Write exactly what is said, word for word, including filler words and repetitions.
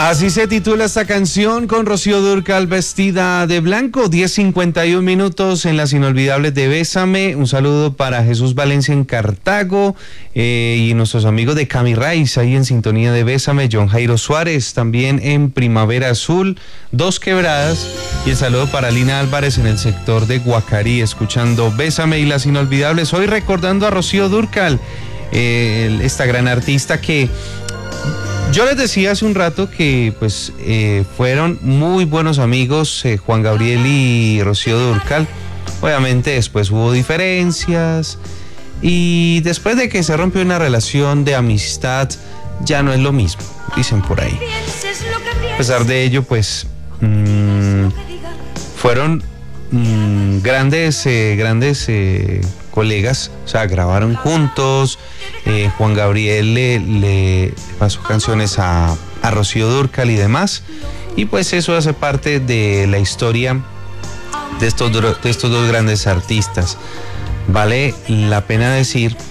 Así se titula esta canción con Rocío Dúrcal vestida de blanco. diez cincuenta y uno minutos en las inolvidables de Bésame. Un saludo para Jesús Valencia en Cartago eh, y nuestros amigos de Cami Raiz ahí en sintonía de Bésame. John Jairo Suárez también en Primavera Azul, Dos Quebradas. Y el saludo para Lina Álvarez en el sector de Guacarí, escuchando Bésame y las inolvidables. Hoy recordando a Rocío Dúrcal, eh, esta gran artista que... Yo les decía hace un rato que pues eh, fueron muy buenos amigos, eh, Juan Gabriel y Rocío Dúrcal. Obviamente después hubo diferencias y después de que se rompió una relación de amistad ya no es lo mismo, dicen por ahí. A pesar de ello, pues mmm, fueron mmm, grandes, eh, grandes eh, colegas, o sea, grabaron juntos. Eh, Juan Gabriel le, le pasó canciones a, a Rocío Dúrcal y demás, y pues eso hace parte de la historia de estos, de estos dos grandes artistas. Vale la pena decir